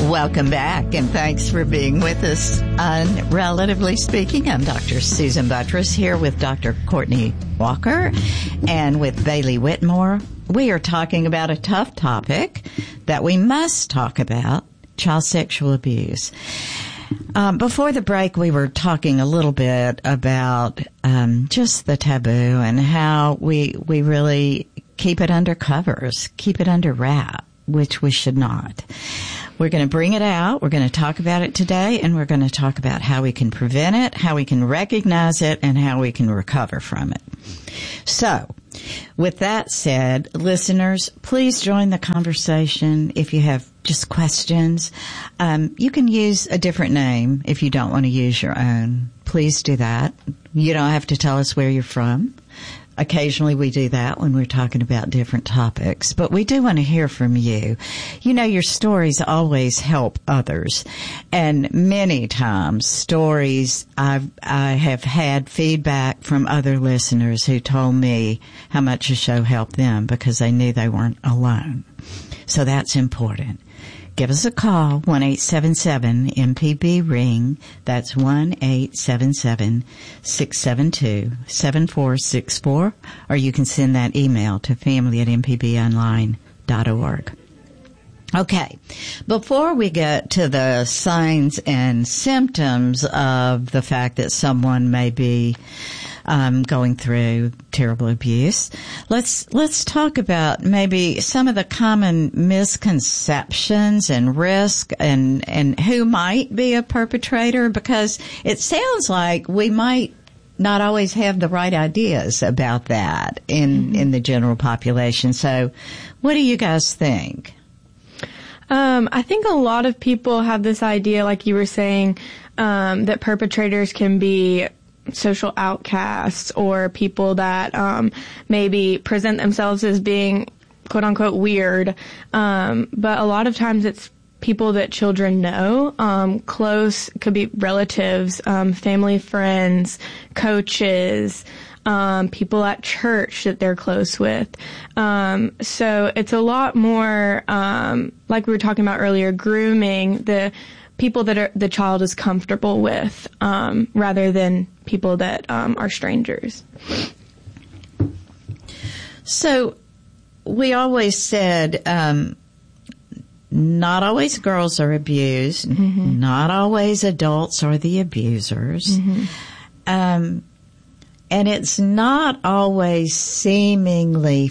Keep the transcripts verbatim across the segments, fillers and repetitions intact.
Welcome back, and thanks for being with us on Relatively Speaking. I'm Doctor Susan Buttress here with Doctor Courtney Walker and with Bailey Whitmore. We are talking about a tough topic that we must talk about, child sexual abuse. Um, before the break, we were talking a little bit about um, just the taboo and how we we really keep it under covers, keep it under wrap, which we should not. We're going to bring it out. We're going to talk about it today, and we're going to talk about how we can prevent it, how we can recognize it, and how we can recover from it. So, with that said, listeners, please join the conversation if you have just questions. Um, you can use a different name if you don't want to use your own. Please do that. You don't have to tell us where you're from. Occasionally we do that when we're talking about different topics, but we do want to hear from you. You know, your stories always help others, and many times stories I've, I have had feedback from other listeners who told me how much the show helped them because they knew they weren't alone. So that's important. Give us a call, one eight seven seven M P B ring. That's one eight seven seven six seven two seven four six four. Or you can send that email to family at m p b online dot org. Okay. Before we get to the signs and symptoms of the fact that someone may be Um, going through terrible abuse, let's let's talk about maybe some of the common misconceptions and risk and and who might be a perpetrator, because it sounds like we might not always have the right ideas about that in mm-hmm. in the general population. So, what do you guys think? Um, I think a lot of people have this idea, like you were saying, um, that perpetrators can be social outcasts or people that um, maybe present themselves as being quote unquote weird. Um, but a lot of times it's people that children know, um, close, could be relatives, um, family, friends, coaches, um, people at church that they're close with. Um, so it's a lot more, um, like we were talking about earlier, grooming the people that are, the child is comfortable with, um, rather than people that um, are strangers. So we always said um, not always girls are abused, mm-hmm. not always adults are the abusers, mm-hmm. um, and it's not always seemingly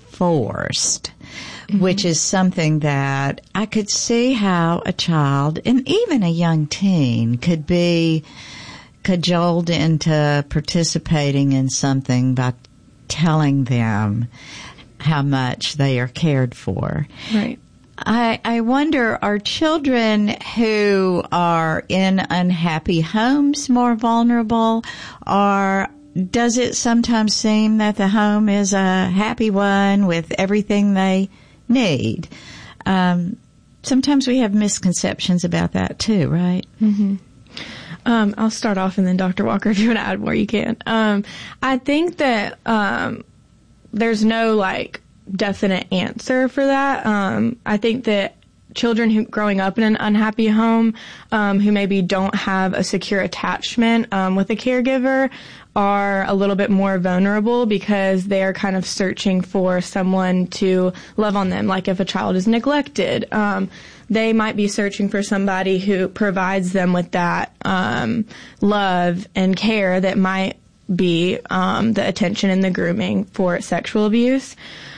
forced. Mm-hmm. Which is something that I could see how a child and even a young teen could be cajoled into participating in something by telling them how much they are cared for. Right. I, I wonder, are children who are in unhappy homes more vulnerable, or does it sometimes seem that the home is a happy one with everything they need? Um, sometimes we have misconceptions about that too, right? Mm-hmm. Um, I'll start off, and then Doctor Walker, if you want to add more, you can. Um, I think that um, there's no like definite answer for that. Um, I think that children who growing up in an unhappy home, um, who maybe don't have a secure attachment um, with a caregiver, are a little bit more vulnerable because they are kind of searching for someone to love on them. Like if a child is neglected, um, they might be searching for somebody who provides them with that um, love and care that might be um, the attention and the grooming for sexual abuse.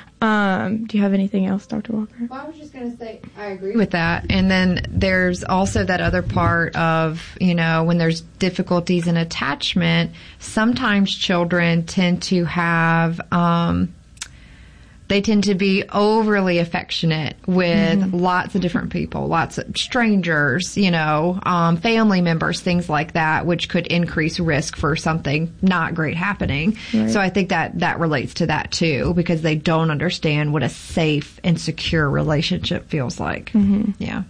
Um, do you have anything else, Doctor Walker? Well, I was just going to say I agree with that. And then there's also that other part of, you know, when there's difficulties in attachment, sometimes children tend to have, um, they tend to be overly affectionate with mm-hmm. lots of different people, lots of strangers, you know, um, family members, things like that, which could increase risk for something not great happening. Right. So I think that that relates to that too, because they don't understand what a safe and secure relationship feels like. Mm-hmm. Yeah.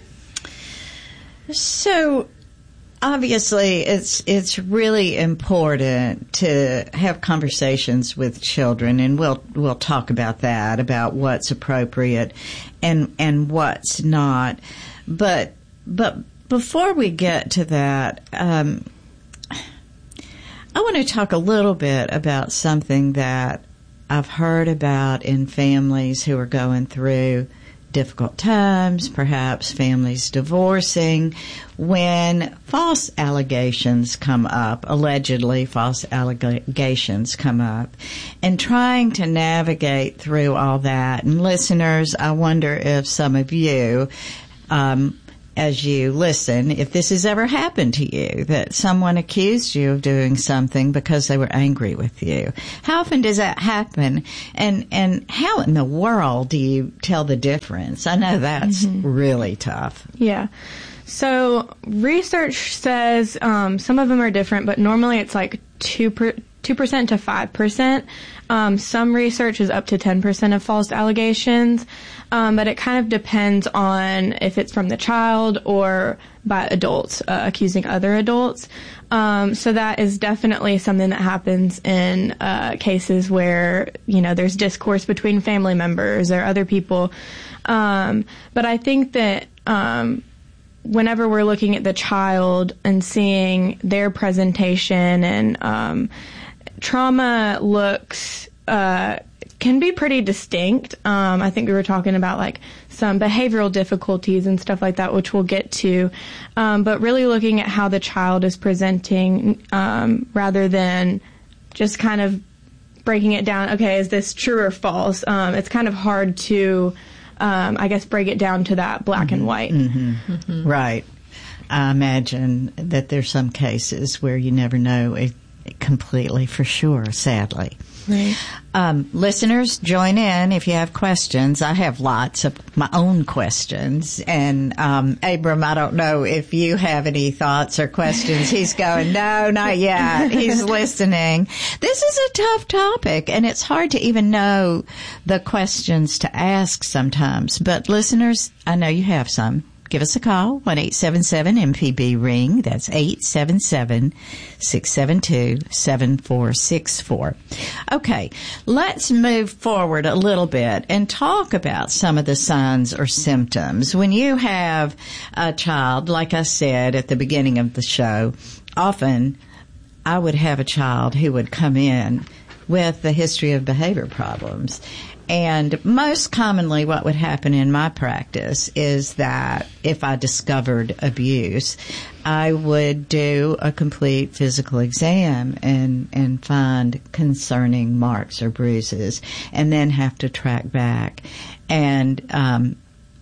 So obviously, it's it's really important to have conversations with children, and we'll we'll talk about that, about what's appropriate and and what's not. But but before we get to that, um, I want to talk a little bit about something that I've heard about in families who are going through difficult times, perhaps families divorcing, when false allegations come up, allegedly false allegations come up, and trying to navigate through all that. And listeners, I wonder if some of you, um, as you listen, if this has ever happened to you, that someone accused you of doing something because they were angry with you. How often does that happen? And and how in the world do you tell the difference? I know that's mm-hmm. really tough. Yeah. So research says um, some of them are different, but normally it's like two per, two percent to five percent. Um, some research is up to ten percent of false allegations. Um, but it kind of depends on if it's from the child or by adults uh, accusing other adults. Um, so that is definitely something that happens in uh, cases where, you know, there's discourse between family members or other people. Um, but I think that um, whenever we're looking at the child and seeing their presentation and um, trauma looks uh can be pretty distinct. Um, I think we were talking about like some behavioral difficulties and stuff like that, which we'll get to. Um, but really looking at how the child is presenting, um, rather than just kind of breaking it down. Okay, is this true or false? Um, it's kind of hard to, um, I guess, break it down to that black mm-hmm. and white. Mm-hmm. Mm-hmm. Right. I imagine that there's some cases where you never know it completely for sure, sadly. Right. Um, listeners, join in if you have questions. I have lots of my own questions. And um, Abram, I don't know if you have any thoughts or questions. He's going, no, not yet. He's listening. This is a tough topic, and it's hard to even know the questions to ask sometimes. But listeners, I know you have some. Give us a call, one eight seven seven M P B ring. That's eight seven seven, six seven two, seven four six four. Okay, let's move forward a little bit and talk about some of the signs or symptoms. When you have a child, like I said at the beginning of the show, often I would have a child who would come in with a history of behavior problems. And most commonly what would happen in my practice is that if I discovered abuse, I would do a complete physical exam and, and find concerning marks or bruises, and then have to track back and um,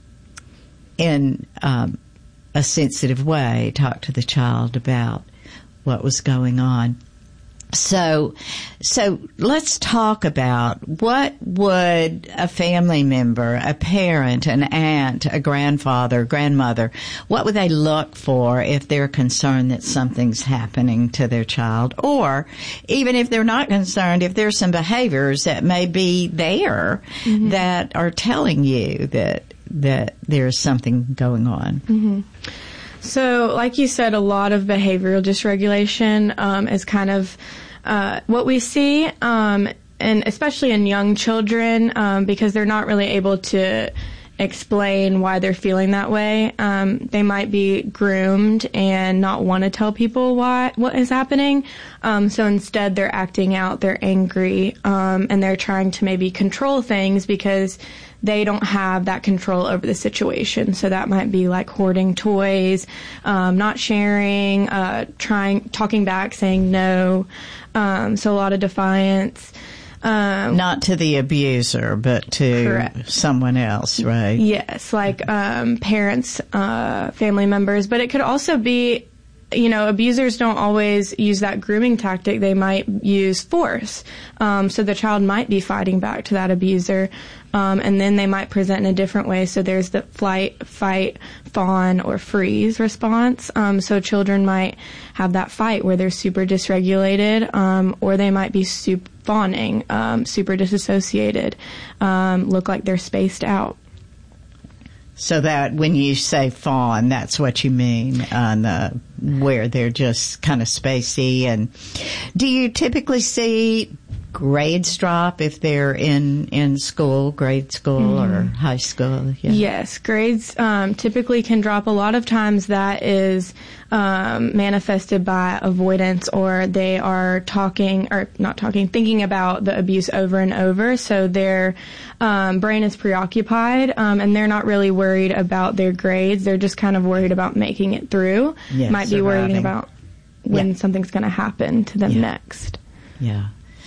in um, a sensitive way talk to the child about what was going on. So, so let's talk about what would a family member, a parent, an aunt, a grandfather, grandmother, what would they look for if they're concerned that something's happening to their child? Or even if they're not concerned, if there's some behaviors that may be there mm-hmm. that are telling you that, that there's something going on. Mm-hmm. So, like you said, a lot of behavioral dysregulation um, is kind of uh, what we see, um, and especially in young children, um, because they're not really able to explain why they're feeling that way. Um, they might be groomed and not want to tell people why what is happening. Um, so instead, they're acting out. They're angry, um, and they're trying to maybe control things because they don't have that control over the situation. So that might be like hoarding toys, um, not sharing, uh, trying, talking back, saying no. Um, so a lot of defiance. Um, not to the abuser, but to correct. Someone else, right? Yes, like um, parents, uh, family members. But it could also be, you know, abusers don't always use that grooming tactic. They might use force. Um, so the child might be fighting back to that abuser. Um, and then they might present in a different way. So there's the flight, fight, fawn, or freeze response. Um, so children might have that fight where they're super dysregulated, um, or they might be super fawning, um, super disassociated, um, look like they're spaced out. So that when you say fawn, that's what you mean on the, where they're just kind of spacey. And do you typically see grades drop if they're in, in school, grade school mm-hmm. or high school? Yeah. Yes, grades um, typically can drop. A lot of times that is um, manifested by avoidance, or they are talking, or not talking, thinking about the abuse over and over. So their um, brain is preoccupied, um, and they're not really worried about their grades. They're just kind of worried about making it through. Yes, Might be surviving. worrying about when yeah. something's going to happen to them yeah. next. Yeah.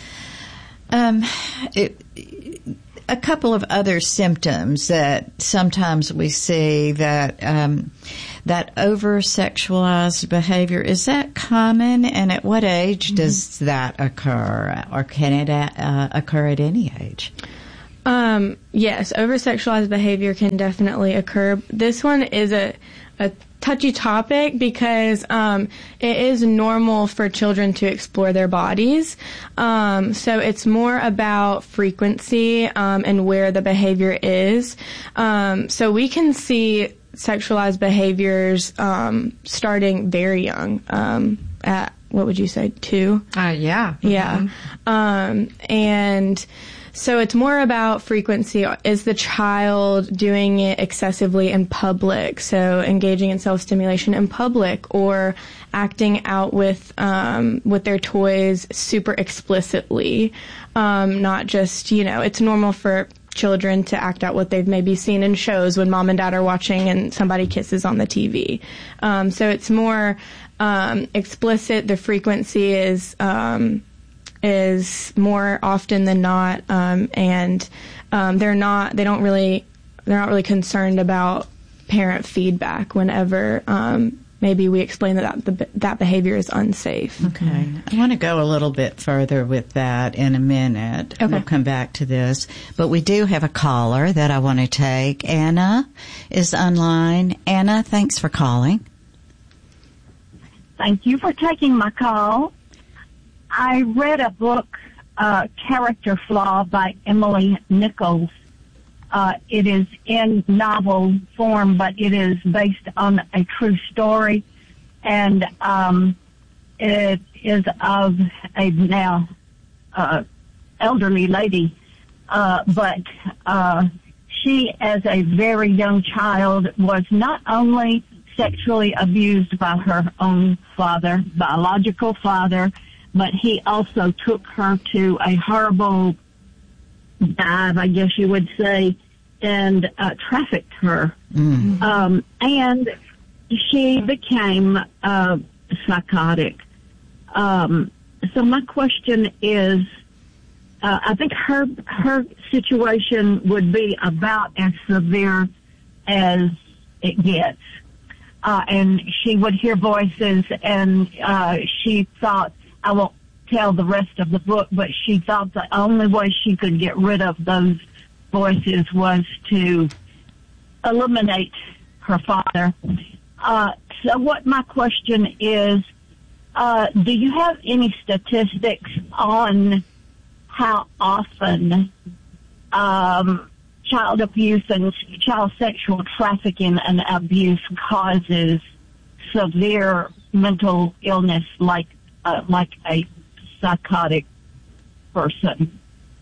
Um, it, a couple of other symptoms that sometimes we see that um, that over-sexualized behavior, is that common, and at what age mm-hmm. does that occur, or can it uh, occur at any age? Um, yes, over-sexualized behavior can definitely occur. This one is a, a touchy topic because um, it is normal for children to explore their bodies. Um, so it's more about frequency um, and where the behavior is. Um, so we can see sexualized behaviors um, starting very young, um, at, what would you say, two? Uh, yeah. Yeah. Mm-hmm. Um, and... So it's more about frequency. Is the child doing it excessively in public? So engaging in self-stimulation in public, or acting out with um, with their toys super explicitly. Um, not just, you know, it's normal for children to act out what they've maybe seen in shows when mom and dad are watching and somebody kisses on the T V. Um, so it's more um, explicit. The frequency is... Um, is more often than not, um, and um, they're not. They don't really. They're not really concerned about parent feedback whenever um, maybe we explain that that, that behavior is unsafe. Okay, I want to go a little bit further with that in a minute. Okay. We'll come back to this, but we do have a caller that I want to take. Anna is online. Anna, thanks for calling. Thank you for taking my call. I read a book, uh, Character Flaw by Emily Nichols. Uh, it is in novel form, but it is based on a true story. And um, it is of a now uh, elderly lady. Uh, but uh, she, as a very young child, was not only sexually abused by her own father, biological father, but he also took her to a horrible dive, I guess you would say, and uh, trafficked her. Mm. Um, and she became uh, psychotic. Um, so my question is, uh, I think her her situation would be about as severe as it gets. Uh, and she would hear voices, and uh, she thought, I won't tell the rest of the book, but she thought the only way she could get rid of those voices was to eliminate her father. Uh, so what my question is, uh, do you have any statistics on how often um, child abuse and child sexual trafficking and abuse causes severe mental illness like Uh, like a psychotic person?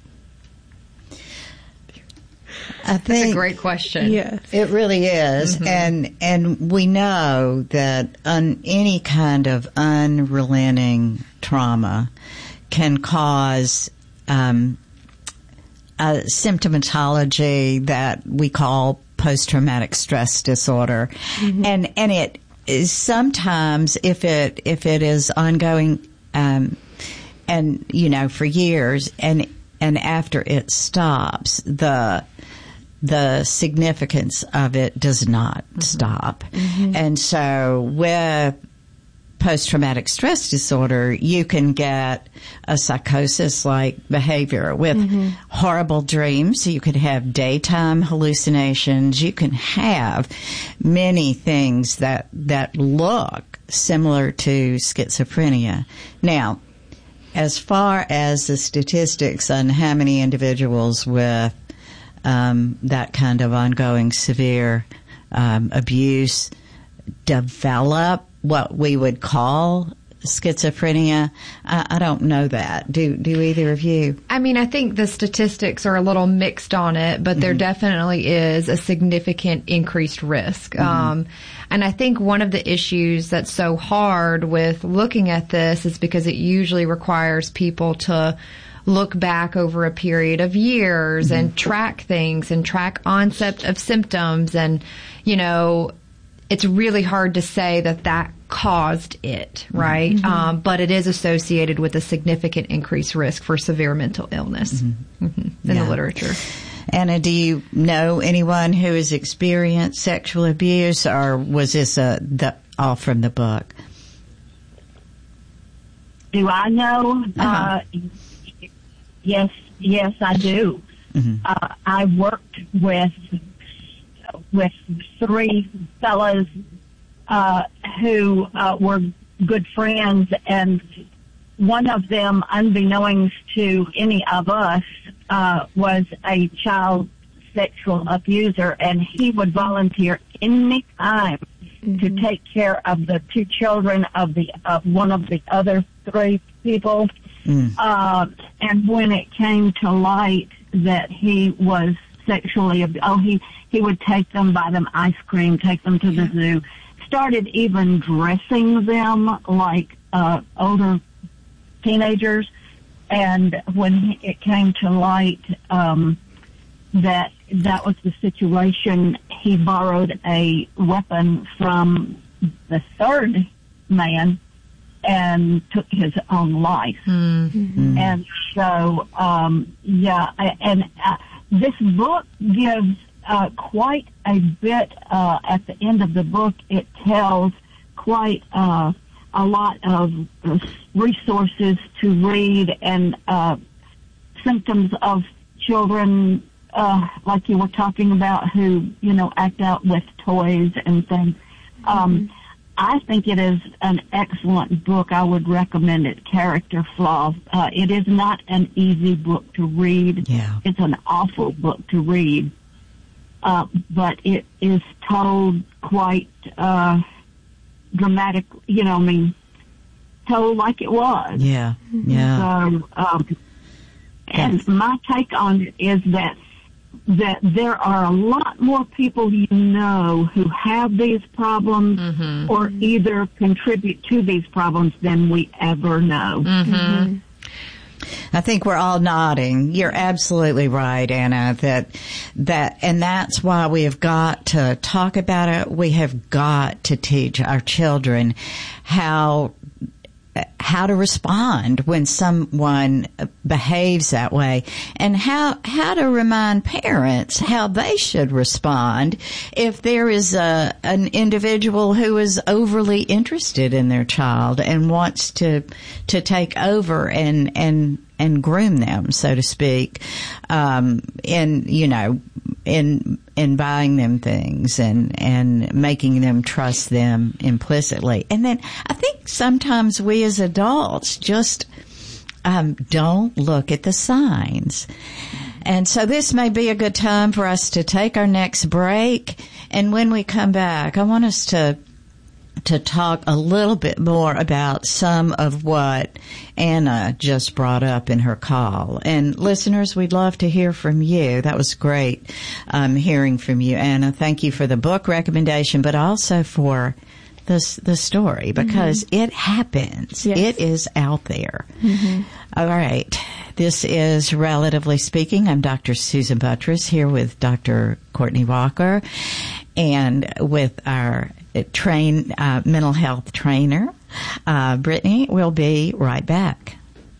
I think That's a great question. Yes. It really is. Mm-hmm. And and we know that un, any kind of unrelenting trauma can cause um, a symptomatology that we call post-traumatic stress disorder. Mm-hmm. And and it is sometimes, if it if it is ongoing, um, and you know, for years, and and after it stops, the the significance of it does not mm-hmm. stop. Mm-hmm. And so with post-traumatic stress disorder, you can get a psychosis-like behavior with mm-hmm. horrible dreams. You could have daytime hallucinations. You can have many things that that look similar to schizophrenia. Now, as far as the statistics on how many individuals with um, that kind of ongoing severe um, abuse develop what we would call schizophrenia? I, I don't know that. Do do either of you? I mean, I think the statistics are a little mixed on it, but mm-hmm. there definitely is a significant increased risk. Mm-hmm. Um, and I think one of the issues that's so hard with looking at this is because it usually requires people to look back over a period of years mm-hmm. and track things and track onset of symptoms. And, you know, it's really hard to say that that caused it, right? Mm-hmm. Um, but it is associated with a significant increased risk for severe mental illness mm-hmm. Mm-hmm. in yeah. the literature. Anna, do you know anyone who has experienced sexual abuse, or was this a, the, all from the book? Do I know? Uh-huh. Uh, yes, yes, I do. Mm-hmm. Uh, I worked with with three fellas uh, who uh, were good friends, and one of them, unbeknownst to any of us, uh, was a child sexual abuser, and he would volunteer any time mm-hmm. to take care of the two children of the of one of the other three people. Mm. Uh, and when it came to light that he was sexually ab- oh he he would take them, buy them ice cream, take them to the zoo, started even dressing them like uh, older teenagers. And when it came to light um, that that was the situation, he borrowed a weapon from the third man and took his own life. Mm-hmm. And so, um, yeah, and uh, this book gives uh, quite a bit, uh, at the end of the book, it tells quite uh, a lot of resources to read and uh, symptoms of children, uh, like you were talking about, who, you know, act out with toys and things. Um, mm-hmm. I think it is an excellent book. I would recommend it, Character Flaw. Uh, it is not an easy book to read. Yeah. It's an awful book to read. Uh, but it is told quite uh, dramatic, you know, I mean, told like it was. Yeah, yeah. So, um, and my take on it is that that there are a lot more people you know who have these problems mm-hmm. or either contribute to these problems than we ever know. Mm-hmm. Mm-hmm. I think we're all nodding. You're absolutely right, Anna, that, that, and that's why we have got to talk about it. We have got to teach our children how how to respond when someone behaves that way, and how how to remind parents how they should respond if there is a an individual who is overly interested in their child and wants to to take over and and and groom them, so to speak, um, in, you know, in, in buying them things and, and making them trust them implicitly. And then I think sometimes we as adults just, um, don't look at the signs. And so this may be a good time for us to take our next break. And when we come back, I want us to to talk a little bit more about some of what Anna just brought up in her call. And listeners, we'd love to hear from you. That was great, um, hearing from you, Anna. Thank you for the book recommendation, but also for the, the story, because mm-hmm. it happens. Yes. It is out there. Mm-hmm. All right. This is Relatively Speaking. I'm Doctor Susan Buttross here with Doctor Courtney Walker and with our train uh, mental health trainer, uh, Brittany. We'll be right back.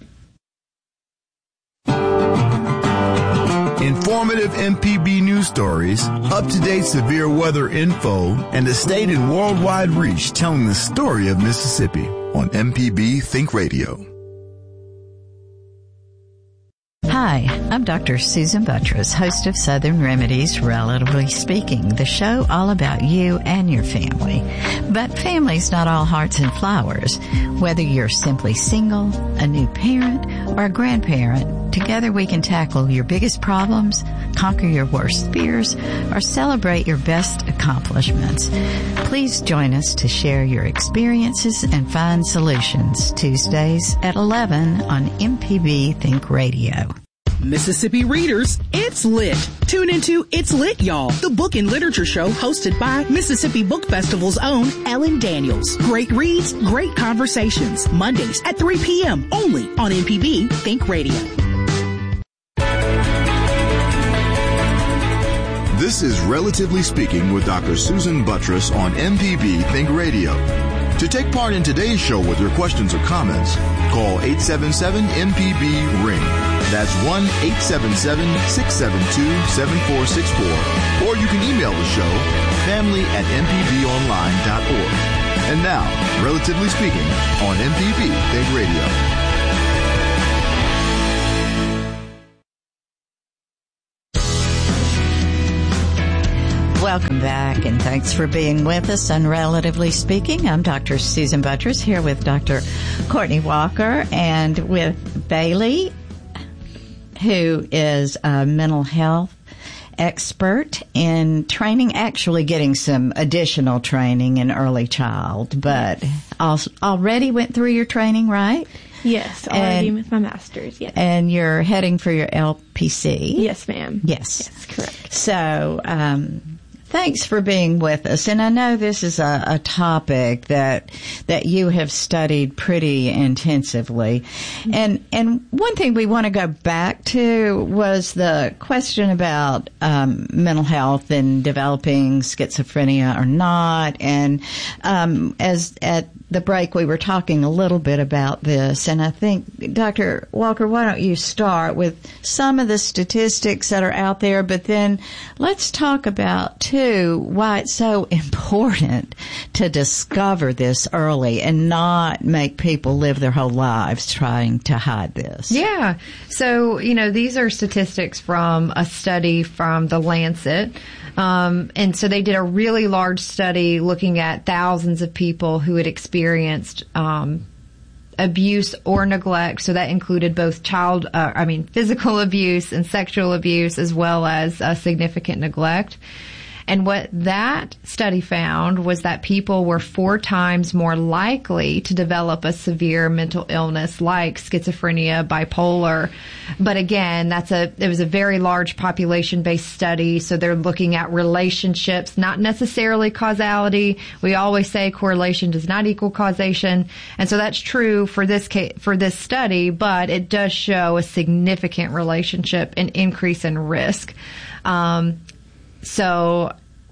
Informative M P B news stories, up-to-date severe weather info, and a state and worldwide reach telling the story of Mississippi on M P B Think Radio. Hi, I'm Doctor Susan Buttross, host of Southern Remedies, Relatively Speaking, the show all about you and your family. But family's not all hearts and flowers. Whether you're simply single, a new parent, or a grandparent, Together we can tackle your biggest problems, conquer your worst fears, or celebrate your best accomplishments. Please join us to share your experiences and find solutions. Tuesdays at eleven on M P B Think Radio. Mississippi readers, it's lit. Tune into It's Lit, Y'all, the book and literature show hosted by Mississippi Book Festival's own Ellen Daniels. Great reads, great conversations. Mondays at three p.m. only on M P B Think Radio. This is Relatively Speaking with Doctor Susan Buttross on M P B Think Radio. To take part in today's show with your questions or comments, call eight seven seven M P B ring. That's one eight seven seven, six seven two, seven four six four. Or you can email the show, family at m p b online dot org. And now, Relatively Speaking on M P B Think Radio. Welcome back, and thanks for being with us on Relatively Speaking. I'm Doctor Susan Buttross here with Doctor Courtney Walker and with Bailey, who is a mental health expert in training, actually getting some additional training in early child, but also already went through your training, right? Yes, already and, with my master's, yes. And you're heading for your L P C? Yes, ma'am. Yes. Yes, correct. So, um, thanks for being with us. And I know this is a, a topic that that you have studied pretty intensively. Mm-hmm. And and one thing we want to go back to was the question about um, mental health and developing schizophrenia or not. And um, as at the break, we were talking a little bit about this, and I think, Doctor Walker, why don't you start with some of the statistics that are out there, but then let's talk about, too, why it's so important to discover this early and not make people live their whole lives trying to hide this. Yeah. So, you know, these are statistics from a study from the Lancet. Um, and so they did a really large study looking at thousands of people who had experienced um, abuse or neglect. So that included both child, uh, I mean, physical abuse and sexual abuse, as well as uh, significant neglect. And what that study found was that people were four times more likely to develop a severe mental illness like schizophrenia, bipolar. But again, that's a, it was a very large population-based study. So they're looking at relationships, not necessarily causality. We always say correlation does not equal causation. And so that's true for this case, for this study, but it does show a significant relationship and increase in risk. Um, So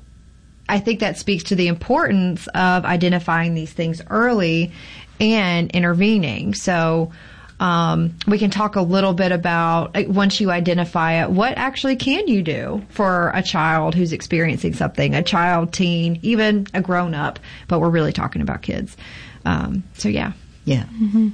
I think that speaks to the importance of identifying these things early and intervening. So um, we can talk a little bit about, once you identify it, what actually can you do for a child who's experiencing something, a child, teen, even a grown-up, but we're really talking about kids. Um, so, yeah. Yeah. Mm-hmm.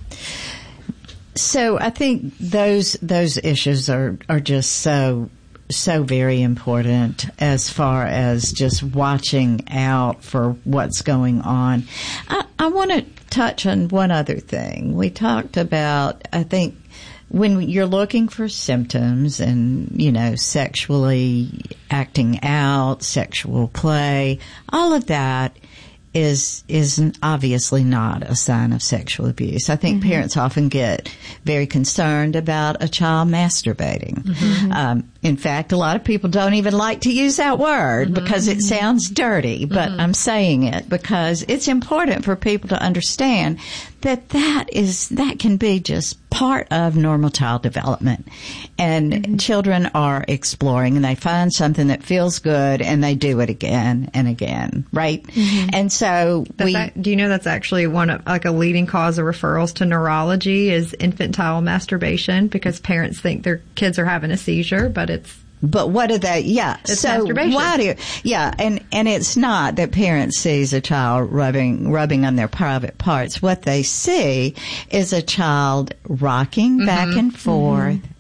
So I think those those issues are, are just so so very important as far as just watching out for what's going on. I, I want to touch on one other thing. We talked about, I think, when you're looking for symptoms and, you know, sexually acting out, sexual play, all of that is is obviously not a sign of sexual abuse. I think mm-hmm. parents often get very concerned about a child masturbating. Mm-hmm. Um, in fact, a lot of people don't even like to use that word mm-hmm. because it sounds dirty, but mm-hmm. I'm saying it because it's important for people to understand that that is that can be just part of normal child development. And mm-hmm. children are exploring and they find something that feels good and they do it again and again, right? Mm-hmm. And so that's we... That, do you know that's actually one of, like a leading cause of referrals to neurology is infantile masturbation because parents think their kids are having a seizure, but it's... But what are they? Yeah. It's so masturbation. Why do you, yeah, and and it's not that parents sees a child rubbing rubbing on their private parts. What they see is a child rocking mm-hmm. back and forth. Mm-hmm.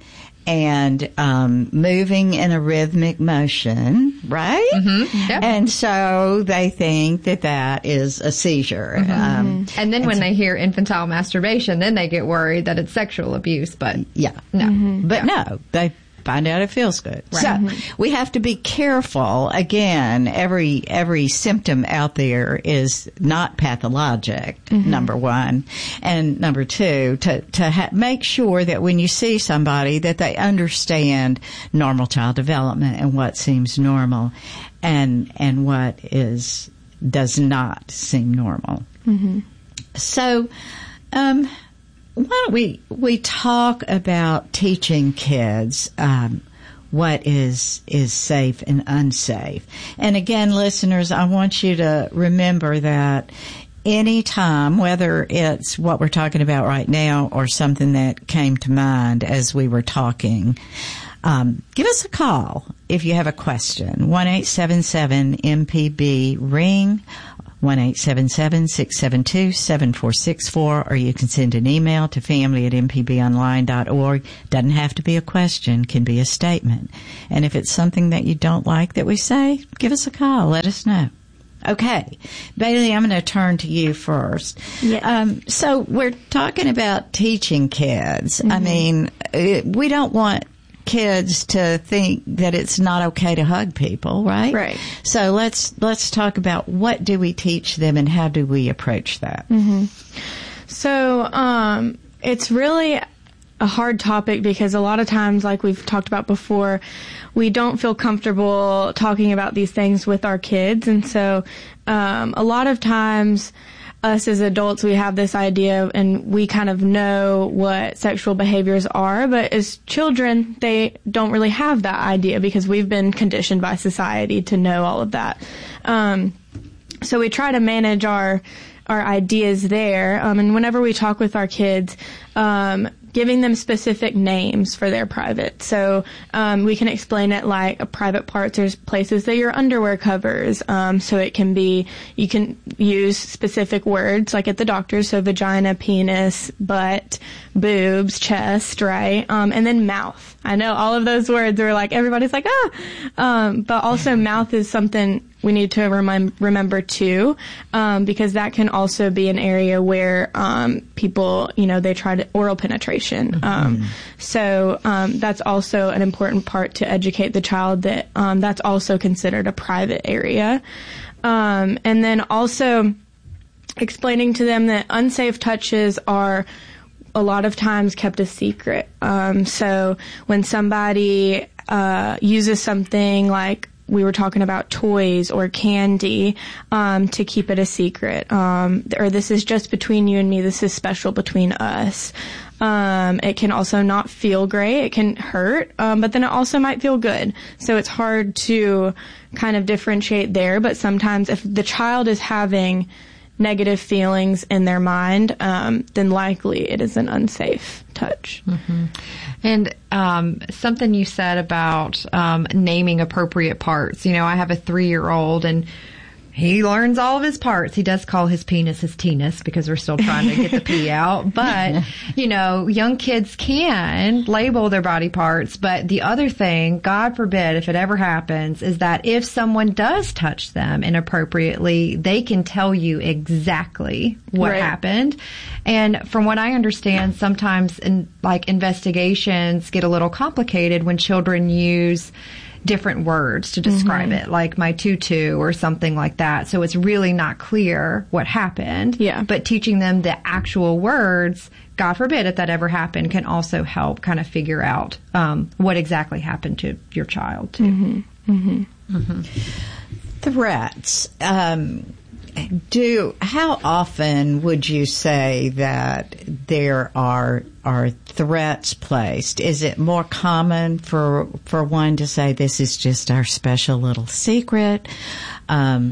and um, moving in a rhythmic motion, right? Mm-hmm. Yep. And so they think that that is a seizure. Mm-hmm. Um, and then and when so, they hear infantile masturbation, then they get worried that it's sexual abuse. But yeah, no, mm-hmm. but yeah. no, they find out it feels good. Right. So Mm-hmm. we have to be careful. Again, every every symptom out there is not pathologic. Mm-hmm. Number one, and number two, to to ha- make sure that when you see somebody that they understand normal child development and what seems normal, and and what is does not seem normal. Mm-hmm. So, um. Why don't we we talk about teaching kids um, what is is safe and unsafe? And again, listeners, I want you to remember that any time, whether it's what we're talking about right now or something that came to mind as we were talking, um, give us a call if you have a question. one eight seven seven M P B ring. one eight seven seven, six seven two, seven four six four, or you can send an email to family at m p b online dot org. Doesn't have to be a question, can be a statement. And if it's something that you don't like that we say, give us a call. Let us know. Okay. Bailey, I'm going to turn to you first. Yes. Um, so we're talking about teaching kids. Mm-hmm. I mean, it, we don't want kids to think that it's not okay to hug people, right? Right. So let's let's talk about what do we teach them and how do we approach that? Mm-hmm. So um, it's really a hard topic because a lot of times, like we've talked about before, we don't feel comfortable talking about these things with our kids, and so um, a lot of times us as adults, we have this idea and we kind of know what sexual behaviors are, but as children, they don't really have that idea because we've been conditioned by society to know all of that. Um, so we try to manage our our ideas there, um, and whenever we talk with our kids, um, giving them specific names for their private. So um, we can explain it like a private parts. There's places that your underwear covers. Um, so it can be, you can use specific words like at the doctor's. So vagina, penis, butt, boobs, chest, right? Um, and then mouth. I know all of those words are like, everybody's like, ah. Um, but also mouth is something we need to remind, remember too, um, because that can also be an area where um, people, you know, they try to oral penetration. Mm-hmm. Um, so um, that's also an important part to educate the child that um, that's also considered a private area. Um, and then also explaining to them that unsafe touches are a lot of times kept a secret. Um, so when somebody uh, uses something like we were talking about toys or candy, um, to keep it a secret. Um, or this is just between you and me. This is special between us. Um, it can also not feel great. It can hurt, um, but then it also might feel good. So it's hard to kind of differentiate there. But sometimes if the child is having negative feelings in their mind, um, then likely it is an unsafe touch. Mm-hmm. And um, something you said about um, naming appropriate parts. You know, I have a three-year-old, and he learns all of his parts. He does call his penis his tenis because we're still trying to get the pee out. But, you know, young kids can label their body parts. But the other thing, God forbid, if it ever happens, is that if someone does touch them inappropriately, they can tell you exactly what right. happened. And from what I understand, sometimes in, like investigations get a little complicated when children use different words to describe mm-hmm. it, like my tutu or something like that. So it's really not clear what happened. Yeah. But teaching them the actual words, God forbid if that ever happened, can also help kind of figure out um, what exactly happened to your child too. Mm-hmm. Mm-hmm. Mm-hmm. Threats. Um, do how often would you say that there are are threats placed? Is it more common for for one to say this is just our special little secret, um,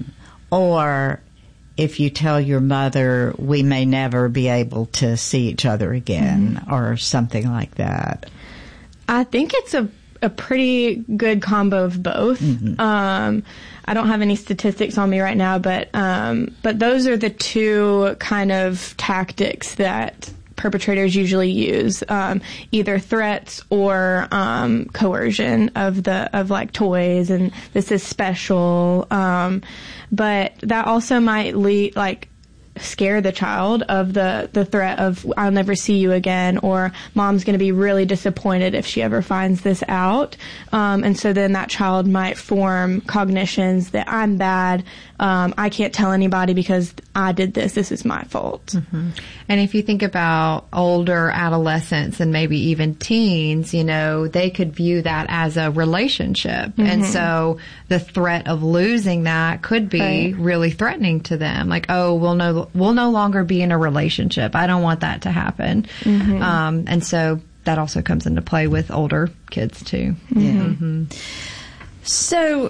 or if you tell your mother we may never be able to see each other again, mm-hmm. or something like that? I think it's a a pretty good combo of both. Mm-hmm. Um, I don't have any statistics on me right now, but um, but those are the two kind of tactics that perpetrators usually use, um, either threats or um, coercion of the of like toys and this is special. Um, but that also might lead like. scare the child of the, the threat of I'll never see you again, or mom's going to be really disappointed if she ever finds this out. Um, and so then that child might form cognitions that I'm bad, um, I can't tell anybody because I did this, this is my fault. Mm-hmm. And if you think about older adolescents and maybe even teens, you know, they could view that as a relationship. Mm-hmm. And so the threat of losing that could be right. really threatening to them. Like, oh, we'll no, we'll no longer be in a relationship. I don't want that to happen. Mm-hmm. Um, and so that also comes into play with older kids too. Yeah. Mm-hmm. So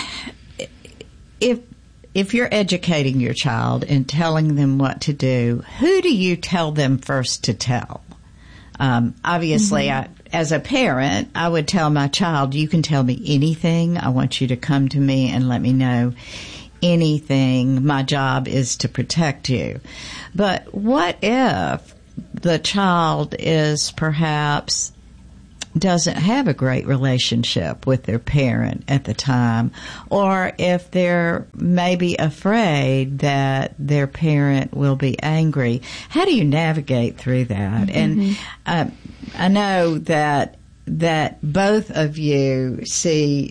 if, if you're educating your child and telling them what to do, who do you tell them first to tell? Um, obviously, mm-hmm. I, as a parent, I would tell my child, you can tell me anything. I want you to come to me and let me know anything. My job is to protect you. But what if the child is perhaps doesn't have a great relationship with their parent at the time, or if they're maybe afraid that their parent will be angry? How do you navigate through that? Mm-hmm. And uh, I know that that both of you see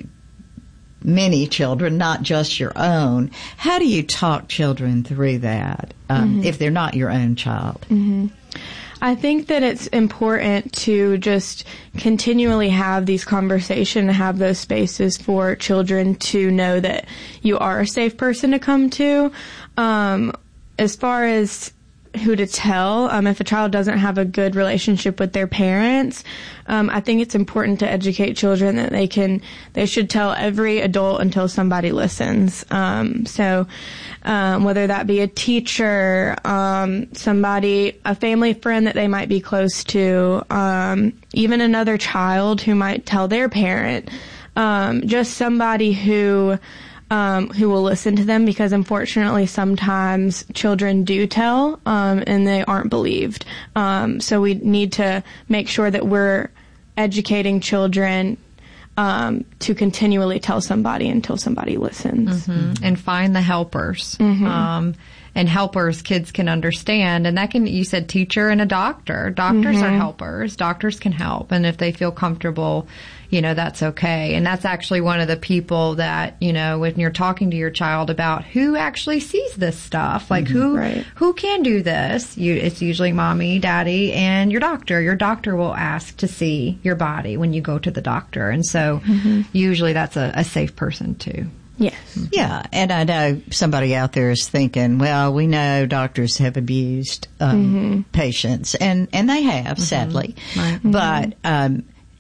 many children, not just your own. How do you talk children through that um, mm-hmm. if they're not your own child? Mm-hmm. I think that it's important to just continually have these conversations and have those spaces for children to know that you are a safe person to come to. Um, as far as who to tell, um, if a child doesn't have a good relationship with their parents, um, I think it's important to educate children that they can, they should tell every adult until somebody listens. Um, so, um, whether that be a teacher, um, somebody, a family friend that they might be close to, um, even another child who might tell their parent, um, just somebody who, Um, who will listen to them, because unfortunately sometimes children do tell, um, and they aren't believed. Um, so we need to make sure that we're educating children, um, to continually tell somebody until somebody listens. Mm-hmm. And find the helpers. Mm-hmm. Um, and helpers kids can understand. And that can, you said teacher and a doctor. Doctors mm-hmm. are helpers. Doctors can help. And if they feel comfortable, you know, that's okay. And that's actually one of the people that, you know, when you're talking to your child about who actually sees this stuff, like mm-hmm. who, right. who can do this, you, it's usually mommy, daddy, and your doctor. Your doctor will ask to see your body when you go to the doctor. And so mm-hmm. usually that's a, a safe person too. Yes. Yeah, and I know somebody out there is thinking, well, we know doctors have abused um, mm-hmm. patients, and, and they have, mm-hmm. sadly. Right. But um,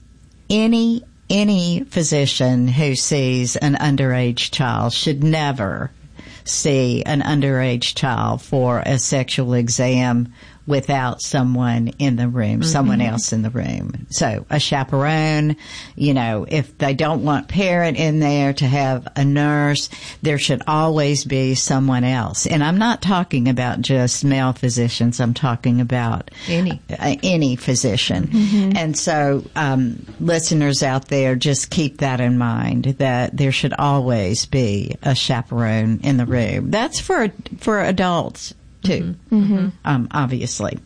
any any physician who sees an underage child should never see an underage child for a sexual exam without someone in the room, mm-hmm. someone else in the room. So a chaperone, you know, if they don't want parent in there, to have a nurse, there should always be someone else. And I'm not talking about just male physicians. I'm talking about any, uh, any physician. Mm-hmm. And so, um, listeners out there, just keep that in mind, that there should always be a chaperone in the room. That's for, for adults too, mm-hmm. um, obviously.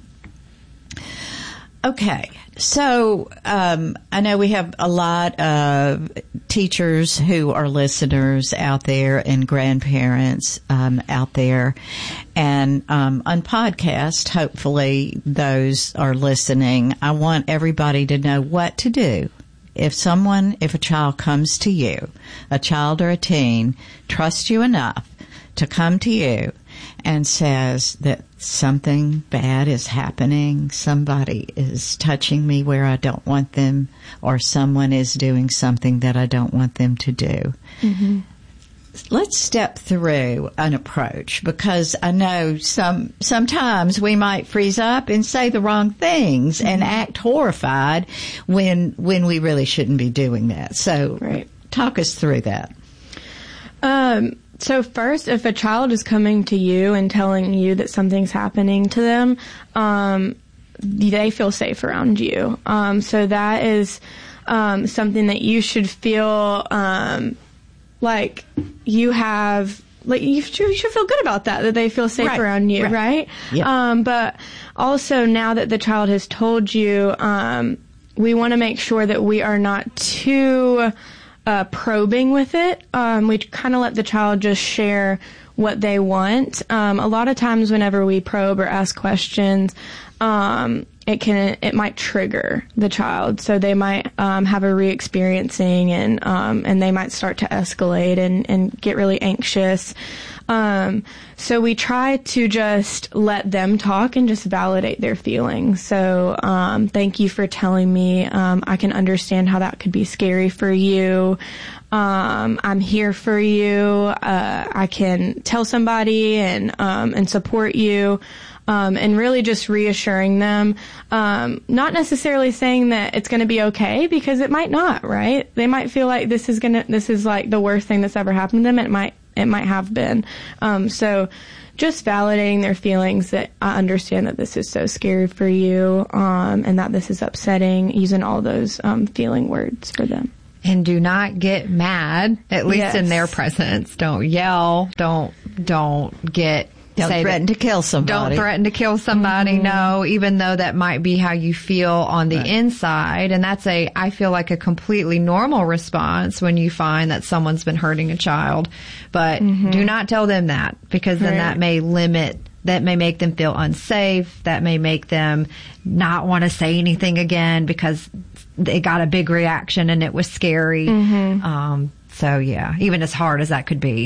Okay, so um, I know we have a lot of teachers who are listeners out there and grandparents um, out there, and um, on podcast, hopefully those are listening. I want everybody to know what to do. If someone, if a child comes to you, a child or a teen, trusts you enough to come to you and says that something bad is happening, somebody is touching me where I don't want them, or someone is doing something that I don't want them to do. Mm-hmm. Let's step through an approach, because I know some sometimes we might freeze up and say the wrong things mm-hmm. and act horrified when when we really shouldn't be doing that. So right. talk us through that. Um So first, if a child is coming to you and telling you that something's happening to them, um, they feel safe around you. Um, so that is um, something that you should feel um, like you have. Like you should, you should feel good about that, that they feel safe right. around you, right? right? Yep. Um, but also now that the child has told you, um, we want to make sure that we are not too uh, probing with it. Um, we kind of let the child just share what they want. Um, a lot of times whenever we probe or ask questions, um, it can, it might trigger the child. So they might, um, have a re-experiencing and, um, and they might start to escalate and, and get really anxious. Um, so we try to just let them talk and just validate their feelings. So, um, thank you for telling me. Um, I can understand how that could be scary for you. Um, I'm here for you. Uh, I can tell somebody and, um, and support you. Um, and really just reassuring them, um, not necessarily saying that it's going to be okay, because it might not, right? They might feel like this is gonna, this is like the worst thing that's ever happened to them. It might, it might have been. Um, so just validating their feelings that I understand that this is so scary for you, um, and that this is upsetting, using all those, um, feeling words for them. And do not get mad, at least Yes. in their presence. Don't yell. Don't, don't get, Don't say threaten that, to kill somebody. Don't threaten to kill somebody. Mm-hmm. No, even though that might be how you feel on the right. inside. And that's a, I feel like a completely normal response when you find that someone's been hurting a child. But mm-hmm. do not tell them that, because then right. that may limit, that may make them feel unsafe. That may make them not want to say anything again because they got a big reaction and it was scary. Mm-hmm. Um, so yeah, even as hard as that could be.